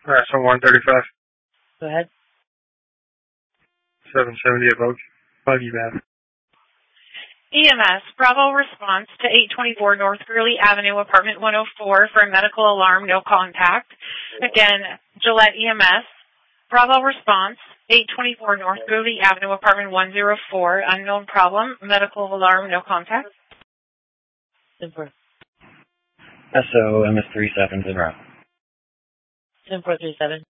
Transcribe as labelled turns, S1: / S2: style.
S1: Alright, so 135.
S2: Go ahead.
S1: 770 at Buggy Bath.
S3: EMS, Bravo response to 824 North Greeley Avenue, apartment 104 for a medical alarm, no contact. Again, Gillette EMS, Bravo response, 824 North Greeley Avenue, apartment 104, unknown problem, medical alarm, no contact.
S2: SIM-4.
S4: SO MS37 in route.
S2: SIM-437.